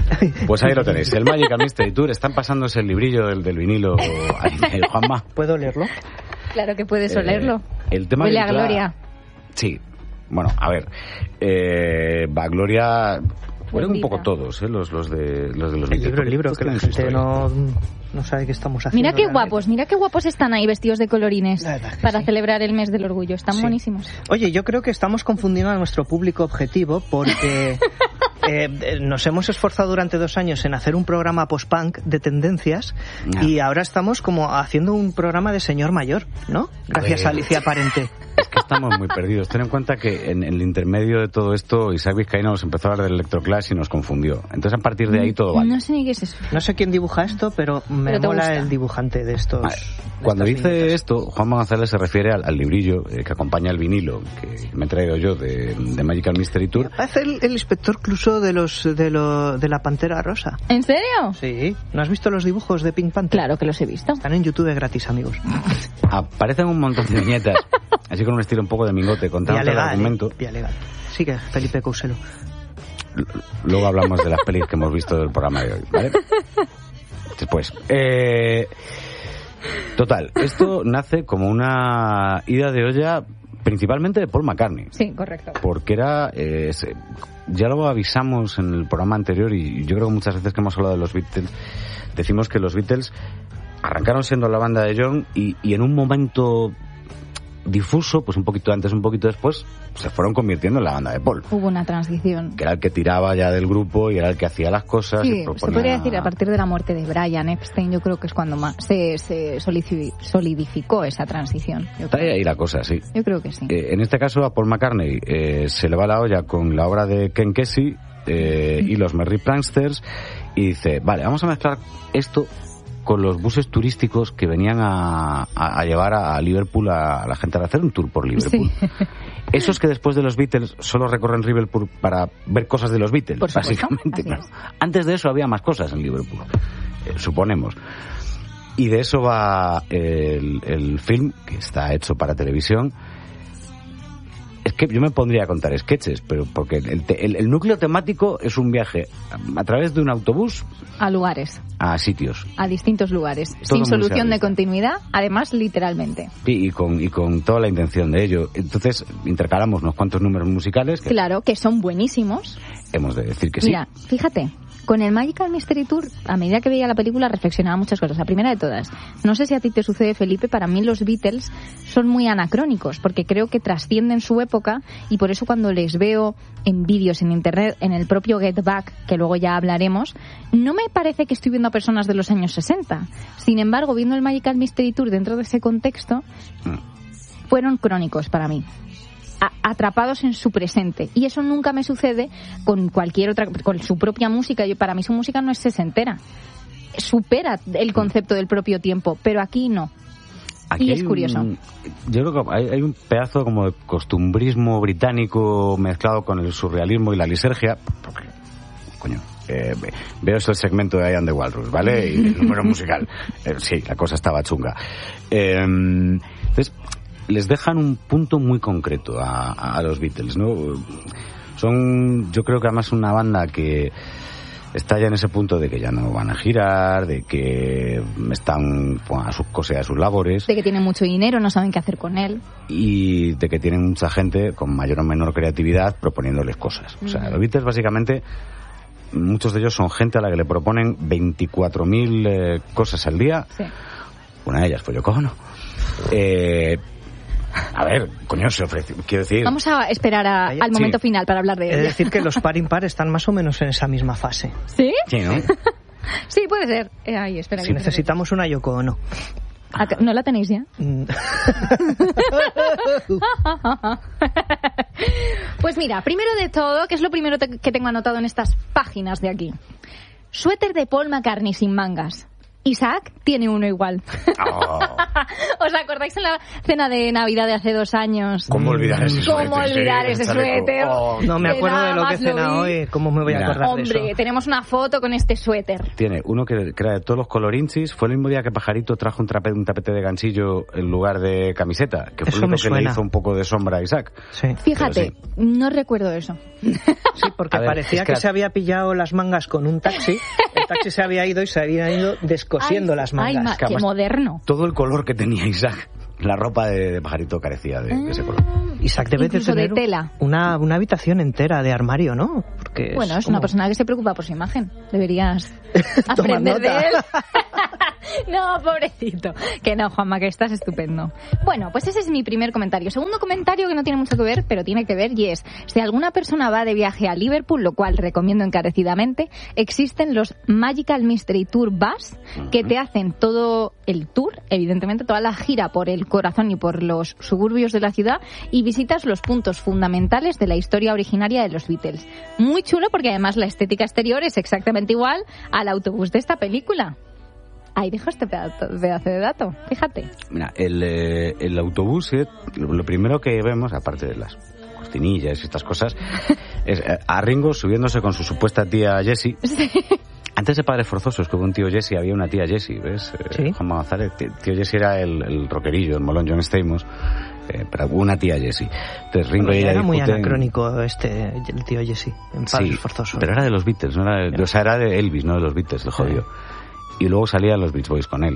Pues ahí lo tenéis, el Magical Mystery Tour. Están pasándose el librillo del vinilo al Juanma. ¿Puedo leerlo? Claro que puedes olerlo. El tema huele de a Gloria. Sí, bueno, a ver, va Gloria. Huelen un poco todos, los de los el libro, que la gente no sabe qué estamos haciendo. Mira qué guapos están ahí vestidos de colorines para celebrar el mes del orgullo. Están buenísimos. Oye, yo creo que estamos confundiendo a nuestro público objetivo porque nos hemos esforzado durante 2 años en hacer un programa post-punk de tendencias y ahora estamos como haciendo un programa de señor mayor, ¿no? Gracias a Alicia Parente. Es que estamos muy perdidos. Ten en cuenta que en el intermedio de todo esto Isaac Vizcaíno nos empezó a hablar del electroclash y nos confundió. Entonces a partir de ahí todo vale. No sé ni qué es eso. No sé quién dibuja esto, pero me mola el dibujante de estos. Cuando dice esto, Juanma González se refiere al librillo que acompaña el vinilo que me he traído yo de Magical Mystery Tour. Parece el inspector Clouseau de la Pantera Rosa. ¿En serio? Sí. ¿No has visto los dibujos de Pink Panther? Claro que los he visto. Están en YouTube gratis, amigos. Aparecen un montón de viñetas, así con un estilo un poco de mingote, contando el argumento. Vía legal. Sigue, Felipe Couselo. Luego hablamos de las pelis que hemos visto del programa de hoy, ¿vale? Después. Total, esto nace como una ida de olla principalmente de Paul McCartney. Sí, correcto. Porque era... ya lo avisamos en el programa anterior y yo creo que muchas veces que hemos hablado de los Beatles decimos que los Beatles arrancaron siendo la banda de John y en un momento difuso, pues un poquito antes, un poquito después, se fueron convirtiendo en la banda de Paul. Hubo una transición. Que era el que tiraba ya del grupo y era el que hacía las cosas. Sí, y proponía... se podría decir a partir de la muerte de Brian Epstein, yo creo que es cuando más se solidificó esa transición. Está ahí la cosa, sí. Yo creo que sí. En este caso a Paul McCartney se le va la olla con la obra de Ken Kesey y los Merry Pranksters y dice, vale, vamos a mezclar esto con los buses turísticos que venían a llevar a Liverpool a la gente a hacer un tour por Liverpool. Sí. Esos que después de los Beatles solo recorren Liverpool para ver cosas de los Beatles, básicamente. Claro. Antes de eso había más cosas en Liverpool, suponemos. Y de eso va el film, que está hecho para televisión. Es que yo me pondría a contar sketches, pero porque el núcleo temático es un viaje a través de un autobús a lugares, a sitios, a distintos lugares, sin solución de continuidad, además literalmente. Sí, y con toda la intención de ello. Entonces intercalamos unos cuantos números musicales. Claro, que son buenísimos. Hemos de decir que Mira, fíjate. Con el Magical Mystery Tour, a medida que veía la película, reflexionaba muchas cosas. La primera de todas, no sé si a ti te sucede, Felipe, para mí los Beatles son muy anacrónicos, porque creo que trascienden su época y por eso cuando les veo en vídeos en internet, en el propio Get Back, que luego ya hablaremos, no me parece que estoy viendo a personas de los años 60. Sin embargo, viendo el Magical Mystery Tour dentro de ese contexto, fueron crónicos para mí. Atrapados en su presente, y eso nunca me sucede con cualquier otra, con su propia música. Para mí su música no es sesentera, supera el concepto del propio tiempo, pero aquí no. Aquí y es curioso. Yo creo que hay un pedazo como de costumbrismo británico mezclado con el surrealismo y la lisergia, porque, coño, veo eso el segmento de I Am the Walrus, ¿vale? Y el número musical, sí, la cosa estaba chunga. Entonces les dejan un punto muy concreto a los Beatles, ¿no? Son, yo creo que además una banda que está ya en ese punto de que ya no van a girar, de que están a sus cosas y a sus labores. De que tienen mucho dinero, no saben qué hacer con él. Y de que tienen mucha gente con mayor o menor creatividad proponiéndoles cosas. O sea, los Beatles básicamente, muchos de ellos son gente a la que le proponen 24.000 cosas al día. Sí. Una de ellas fue Yoko Ono. A ver, coño, se ofrece, quiero decir... Vamos a esperar al momento final para hablar de ella. Es decir, que los par impar están más o menos en esa misma fase. ¿Sí? Sí, ¿no? Sí, puede ser. Ahí, espera. Si necesitamos una Yoko Ono. ¿No la tenéis ya? Pues mira, primero de todo, ¿qué es lo primero que tengo anotado en estas páginas de aquí? Suéter de Paul McCartney sin mangas. Isaac tiene uno igual. Oh. ¿Os acordáis en la cena de Navidad de hace 2 años? ¿Cómo olvidar ese suéter? ¿Cómo olvidar ese suéter? Oh, no me acuerdo de lo que he cenado hoy. ¿Cómo me voy a acordar de eso? Hombre, tenemos una foto con este suéter. Tiene uno que era de todos los colorinchis. Fue el mismo día que Pajarito trajo un tapete de ganchillo en lugar de camiseta, que fue Eso lo que le hizo un poco de sombra a Isaac. Sí. Fíjate, sí. No recuerdo eso. Sí, porque A ver, parecía es que se había pillado las mangas con un taxi. El taxi se había ido y se habían ido descosiendo las mangas. Qué moderno. Todo el color que tenía Isaac, la ropa de Pajarito carecía de ese color. Isaac debe de Incluso tener de tela. una habitación entera de armario, ¿no? Porque Bueno, es como... una persona que se preocupa por su imagen. Deberías Tomar aprender de nota. él. No, pobrecito. Que no, Juanma, que estás estupendo. Bueno, pues ese es mi primer comentario. Segundo comentario que no tiene mucho que ver, pero tiene que ver, y es, si alguna persona va de viaje a Liverpool, lo cual recomiendo encarecidamente, existen los Magical Mystery Tour Bus, que te hacen todo el tour, evidentemente toda la gira por el corazón y por los suburbios de la ciudad, y visitas los puntos fundamentales de la historia originaria de los Beatles. Muy chulo, porque además la estética exterior es exactamente igual al autobús de esta película. Ahí dejo este pedazo de dato, fíjate. Mira, el autobús, lo primero que vemos, aparte de las cortinillas y estas cosas, es a Ringo subiéndose con su supuesta tía Jessie. Sí. Antes de Padres Forzosos, que hubo un tío Jessie, había una tía Jessie, ¿ves? Sí. Juan González, tío Jessie era el rockerillo, el molón John Stamos, pero hubo una tía Jessie. Entonces Ringo y ella era muy discuten... anacrónico el tío Jesse, en Padres Forzosos. Pero era de los Beatles, no era de, o sea, era de Elvis, no de los Beatles, el jodido. Y luego salían los Beach Boys con él.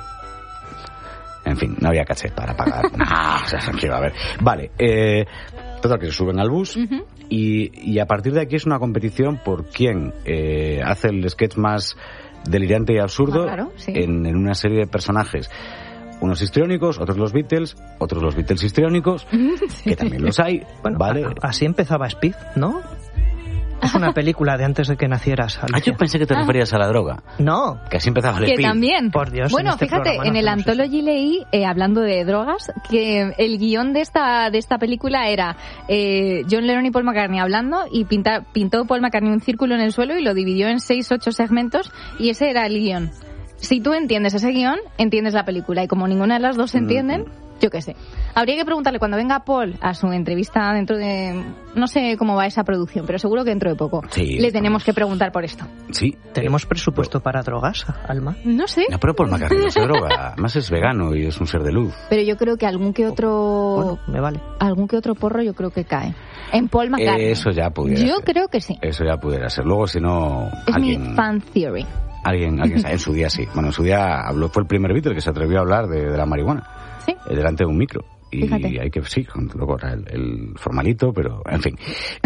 En fin, no había caché para pagar. No, o sea, tranquilo, a ver. Vale, total, que se suben al bus y a partir de aquí es una competición por quién hace el sketch más delirante y absurdo Claro, sí. en una serie de personajes. Unos histriónicos, otros los Beatles histriónicos, que también los hay, Bueno, ¿vale? así empezaba Speed, ¿no? Es una película de antes de que nacieras, Alicia. Yo pensé que te referías a la droga. No, Que así empezaba el Que Speed. también. Por Dios, bueno, en este fíjate, programa no en el hacemos Anthology leí, hablando de drogas, que el guión de esta película era John Lennon y Paul McCartney hablando, y pintó Paul McCartney un círculo en el suelo y lo dividió en 6-8 segmentos, y ese era el guión. Si tú entiendes ese guión, entiendes la película, y como ninguna de las dos se entienden, yo qué sé. Habría que preguntarle cuando venga Paul a su entrevista dentro de... No sé cómo va esa producción, pero seguro que dentro de poco le tenemos que preguntar por esto. Sí. ¿Tenemos presupuesto para drogas, Alma? No sé, No, pero Paul McCartney no se droga. Además es vegano y es un ser de luz. pero yo creo que algún que otro... Bueno, me vale. Algún que otro porro yo creo que cae. En Paul McCartney. Eso ya pudiera Yo ser. creo que sí. Eso ya pudiera ser. Luego, si no... Es mi fan theory. Alguien sabe. En su día sí. Bueno, en su día fue el primer Beatle que se atrevió a hablar de la marihuana. Sí. Delante de un micro. Y Fíjate. hay que, sí, luego era el formalito, pero en fin.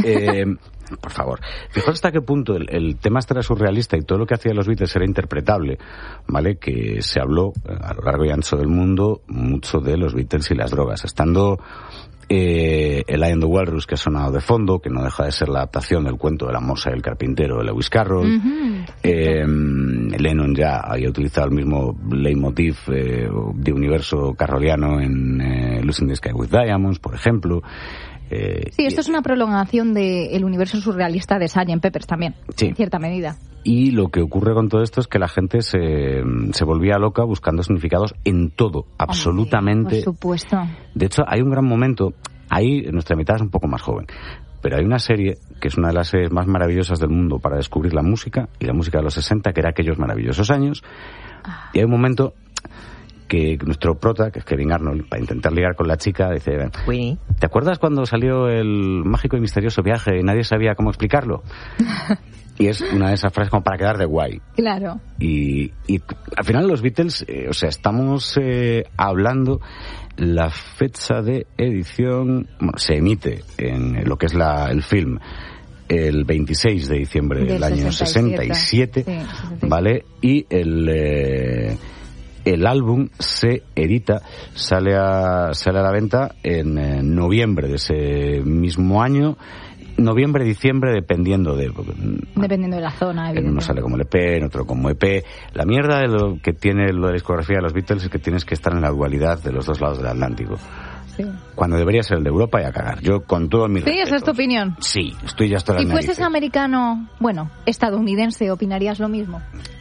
Por favor. Fijaos hasta qué punto el tema este era surrealista y todo lo que hacían los Beatles era interpretable, ¿vale? Que se habló a lo largo y ancho del mundo mucho de los Beatles y las drogas. Estando el Eye on the Walrus, que ha sonado de fondo, que no deja de ser la adaptación del cuento de la morsa y el carpintero de Lewis Carroll. Lennon ya había utilizado el mismo leitmotiv de universo carroliano en Losing the Sky with Diamonds, por ejemplo. Sí, esto es una prolongación del universo surrealista de Sgt. Peppers también, Sí. en cierta medida. Y lo que ocurre con todo esto es que la gente se volvía loca buscando significados en todo, absolutamente. Por supuesto. De hecho, hay un gran momento, ahí nuestra mitad es un poco más joven, pero hay una serie que es una de las series más maravillosas del mundo para descubrir la música, y la música de los 60, que era aquellos maravillosos años, y hay un momento que nuestro prota, que es Kevin Arnold, para intentar ligar con la chica, dice, Winnie. ¿te acuerdas cuando salió el mágico y misterioso viaje y nadie sabía cómo explicarlo? Y es una de esas frases como para quedar de guay. Claro. Y al final los Beatles, o sea, estamos hablando, la fecha de edición, bueno, se emite en lo que es el film el 26 de diciembre del año 67, sí, 67, ¿vale? Y el álbum se edita, sale a la venta en noviembre de ese mismo año, noviembre, diciembre, dependiendo de la zona. En uno sale como LP, en otro como EP. La mierda de lo que tiene lo de la discografía de los Beatles es que tienes que estar en la dualidad de los dos lados del Atlántico. Sí. Cuando debería ser el de Europa y a cagar. Yo con todo mi respeto. Sí, esa es tu opinión. Sí, estoy ya hasta las Si fueses narices. americano, bueno, estadounidense, ¿opinarías lo mismo?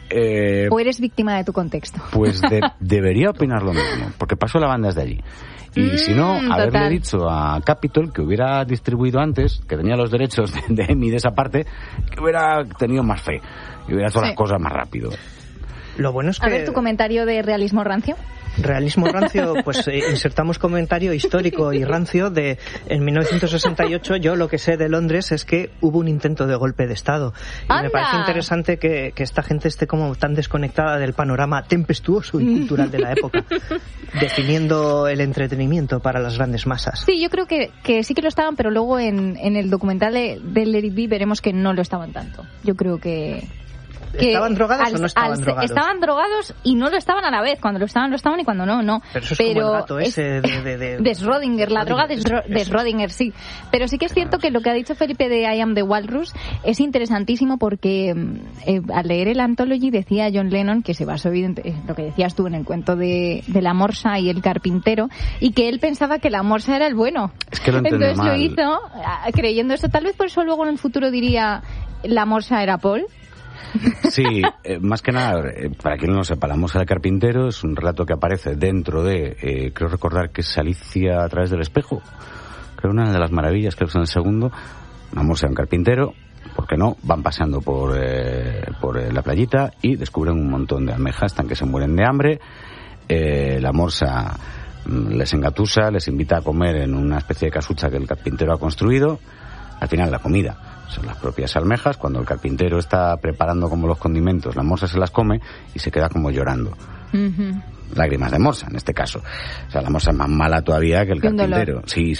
¿O eres víctima de tu contexto? Pues debería opinar lo mismo, porque pasó la banda desde allí. Y si no, haberle total. dicho a Capitol que hubiera distribuido antes, que tenía los derechos de Emmy de esa parte, que hubiera tenido más fe y hubiera hecho las cosas más rápido. Lo bueno es que... A ver, tu comentario de realismo rancio. Realismo rancio, pues insertamos comentario histórico y rancio de en 1968. Yo lo que sé de Londres es que hubo un intento de golpe de Estado. Y ¡Anda! me parece interesante que esta gente esté como tan desconectada del panorama tempestuoso y cultural de la época, definiendo el entretenimiento para las grandes masas. Sí, yo creo que sí que lo estaban, pero luego en el documental de Let It Be veremos que no lo estaban tanto. Yo creo que ¿Estaban drogados o no estaban drogados? Estaban drogados y no lo estaban a la vez. Cuando lo estaban y cuando no. Pero eso es como el gato ese de Schrödinger, la droga de Schrödinger, sí. Pero sí que es cierto que lo que ha dicho Felipe de I Am the Walrus es interesantísimo porque al leer el Anthology decía John Lennon que se basó lo que decías tú en el cuento de la morsa y el carpintero, y que él pensaba que la morsa era el bueno. Es que lo entendió Entonces mal. lo hizo creyendo eso. Tal vez por eso luego en el futuro diría la morsa era Paul. Sí, más que nada, para quien no lo sepa, La morsa del carpintero es un relato que aparece dentro de, creo recordar que es Alicia a través del espejo, creo una de las maravillas, creo que es en el segundo. La morsa de un carpintero, ¿por qué no? Van paseando por la playita y descubren un montón de almejas, están que se mueren de hambre. La morsa les engatusa, les invita a comer en una especie de casucha que el carpintero ha construido. Al final la comida son las propias almejas. Cuando el carpintero está preparando como los condimentos, la morsa se las come y se queda como llorando. Lágrimas de morsa, en este caso. O sea, la morsa es más mala todavía que el carpintero. Sí.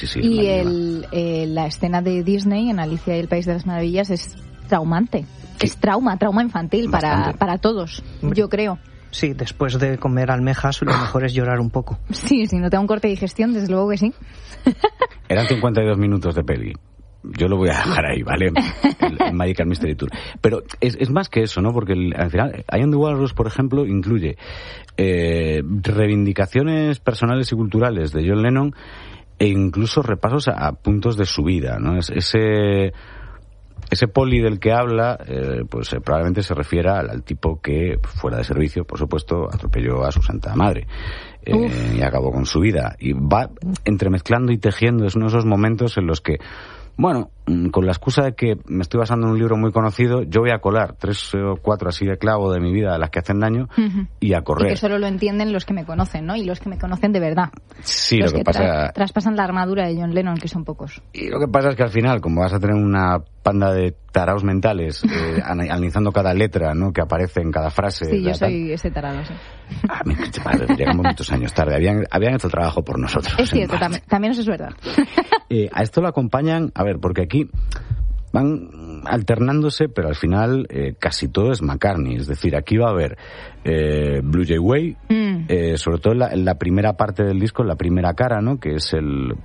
Y la escena de Disney en Alicia y el País de las Maravillas es traumante. Sí. Es trauma infantil para todos, yo creo. Sí, después de comer almejas lo mejor es llorar un poco. Sí, si no te da un corte de digestión, desde luego que sí. Eran 52 minutos de peli. Yo lo voy a dejar ahí, ¿vale? El Magical Mystery Tour. Pero es más que eso, ¿no? Porque al final, I Am the Walrus, por ejemplo, incluye reivindicaciones personales y culturales de John Lennon e incluso repasos a puntos de su vida, ¿no? Ese poli del que habla, pues probablemente se refiera al tipo que, fuera de servicio, por supuesto, atropelló a su santa madre. Y acabó con su vida. Y va entremezclando y tejiendo. Es uno de esos momentos en los que, bueno, con la excusa de que me estoy basando en un libro muy conocido, yo voy a colar 3 o 4 así de clavo de mi vida, las que hacen daño, y a correr. Y que solo lo entienden los que me conocen, ¿no? Y los que me conocen de verdad. Sí, los lo que pasa... traspasan la armadura de John Lennon, que son pocos. Y lo que pasa es que al final, como vas a tener una panda de taraos mentales analizando cada letra, ¿no?, que aparece en cada frase. Sí, yo soy ese tarado, sí. A mí, llegamos muchos años tarde. Habían hecho el trabajo por nosotros. Es cierto, también eso es verdad. A esto lo acompañan, a ver, porque aquí van alternándose, pero al final casi todo es McCartney. Es decir, aquí va a haber Blue Jay Way, sobre todo en la primera parte del disco, en la primera cara, ¿no?, que es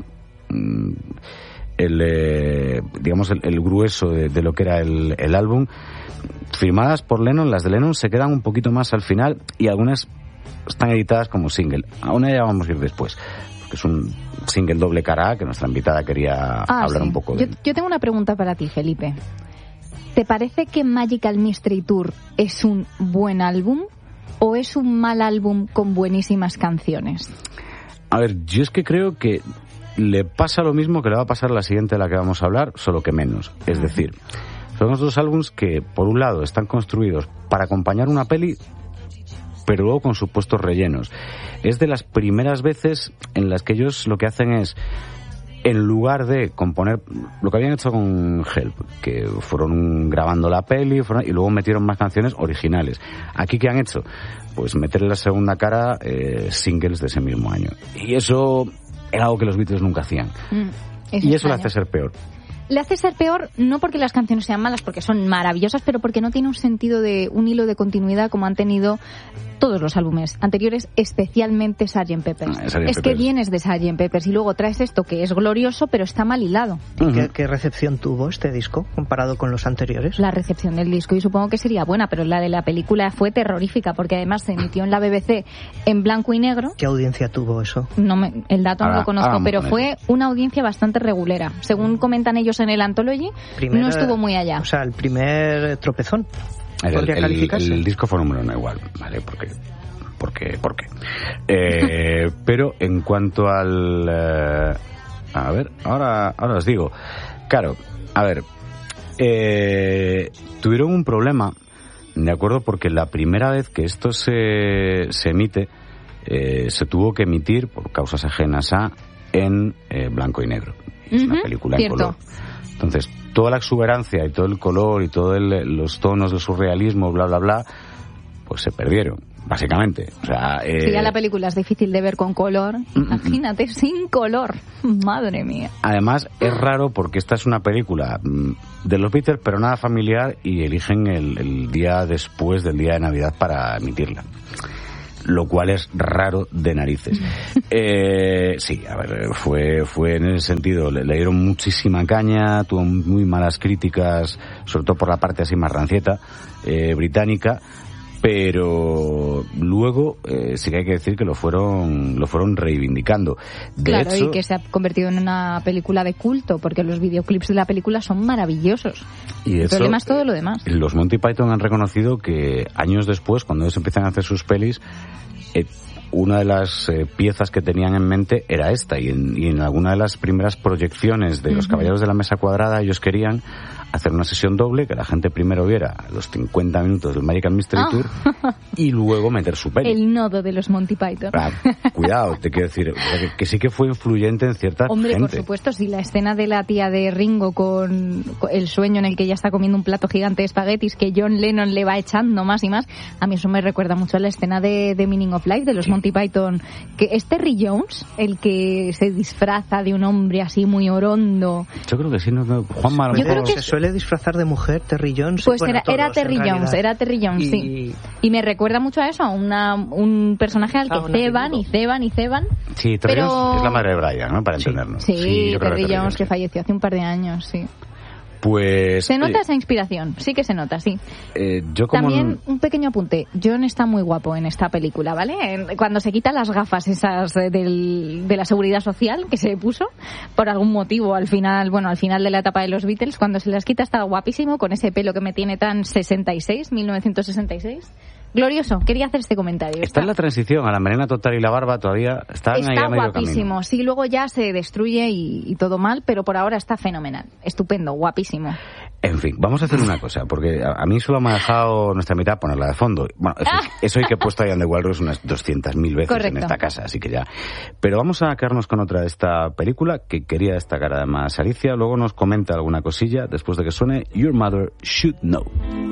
digamos el grueso de lo que era el álbum, firmadas por Lennon. Las de Lennon se quedan un poquito más al final y algunas están editadas como single. A una ya vamos a ir después, porque es un single doble cara A que nuestra invitada quería hablar un poco de. Yo tengo una pregunta para ti, Felipe. ¿Te parece que Magical Mystery Tour es un buen álbum o es un mal álbum con buenísimas canciones? A ver, yo es que creo que le pasa lo mismo que le va a pasar a la siguiente de la que vamos a hablar, solo que menos. Es decir, son los dos álbumes que, por un lado, están construidos para acompañar una peli, pero luego con supuestos rellenos. Es de las primeras veces en las que ellos lo que hacen es, en lugar de componer lo que habían hecho con Help, que fueron grabando la peli y luego metieron más canciones originales. Aquí, ¿qué han hecho? Pues meter en la segunda cara singles de ese mismo año. Y eso era algo que los Beatles nunca hacían. Y eso le hace ser peor. Le hace ser peor no porque las canciones sean malas, porque son maravillosas, pero porque no tiene un hilo de continuidad como han tenido todos los álbumes anteriores, especialmente Sgt. Pepper's. Es que vienes de Sgt. Pepper's y luego traes esto que es glorioso, pero está mal hilado. ¿Qué recepción tuvo este disco comparado con los anteriores? La recepción del disco, y supongo que sería buena, pero la de la película fue terrorífica, porque además se emitió en la BBC en blanco y negro. ¿Qué audiencia tuvo eso? El dato no lo conozco, pero fue una audiencia bastante regulera. Según comentan ellos en el Anthology, no estuvo muy allá. O sea, el primer tropezón. ¿Podría calificarse? El disco fue número 1 igual, ¿vale? ¿Por qué? Pero en cuanto al... a ver, ahora os digo. Claro, a ver, tuvieron un problema, de acuerdo, porque la primera vez que esto se emite, se tuvo que emitir por causas ajenas en blanco y negro. Es una película en color. Entonces, toda la exuberancia y todo el color y todos los tonos del surrealismo, bla, bla, bla, pues se perdieron, básicamente. O sea, si ya la película es difícil de ver con color, imagínate sin color. Madre mía. Además, es raro porque esta es una película de los Beatles, pero nada familiar, y eligen el día después del día de Navidad para emitirla. Lo cual es raro de narices. Sí, a ver, fue en ese sentido, le dieron muchísima caña, tuvo muy malas críticas, sobre todo por la parte así más rancieta, británica, pero luego sí que hay que decir que lo fueron reivindicando. Claro, hecho, y que se ha convertido en una película de culto, porque los videoclips de la película son maravillosos. Y el problema es todo lo demás. Los Monty Python han reconocido que años después, cuando ellos empiezan a hacer sus pelis, una de las piezas que tenían en mente era esta, y en alguna de las primeras proyecciones de Los Caballeros de la Mesa Cuadrada ellos querían hacer una sesión doble, que la gente primero viera los 50 minutos del Magical Mystery Tour y luego meter su peli. El nodo de los Monty Python. Cuidado, te quiero decir, que sí que fue influyente en cierta gente. Hombre, por supuesto, si la escena de la tía de Ringo con el sueño en el que ella está comiendo un plato gigante de espaguetis que John Lennon le va echando más y más, a mí eso me recuerda mucho a la escena de Meaning of Life de los Monty Python, que es Terry Jones el que se disfraza de un hombre así muy orondo. Yo creo que sí, Juan Manuel. Yo creo que se suele disfrazar de mujer Terry Jones. Pues bueno, era Terry Jones, sí. Y me recuerda mucho a eso, a un personaje al que ceban. Sí, Terry Jones es la madre de Brian, ¿no? Para entendernos. Sí, yo creo Terry Jones que falleció hace un par de años, sí. Pues se nota esa inspiración, sí que se nota, sí. Yo como también un pequeño apunte, John está muy guapo en esta película, ¿vale? Cuando se quita las gafas esas de la seguridad social que se puso por algún motivo al final de la etapa de los Beatles, cuando se las quita está guapísimo con ese pelo que me tiene tan 1966. Glorioso, quería hacer este comentario. Está en la transición a la melena total y la barba, todavía están ahí a medio guapísimo, camino. Sí, luego ya se destruye y todo mal, pero por ahora está fenomenal, estupendo, guapísimo. En fin, vamos a hacer una cosa, porque a mí solo me ha dejado nuestra mitad ponerla de fondo. Bueno, eso hay que he puesto a Ian The Walrus unas 200.000 veces. Correcto. En esta casa, así que ya. Pero vamos a quedarnos con otra de esta película, que quería destacar además Alicia, luego nos comenta alguna cosilla después de que suene Your Mother Should Know.